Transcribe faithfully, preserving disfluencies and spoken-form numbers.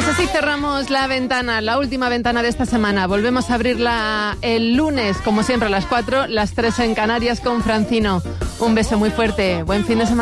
así cerramos la ventana, la última ventana de esta semana. Volvemos a abrirla el lunes, como siempre, a las cuatro, las tres en Canarias con Francino. Un beso muy fuerte. Buen fin de semana.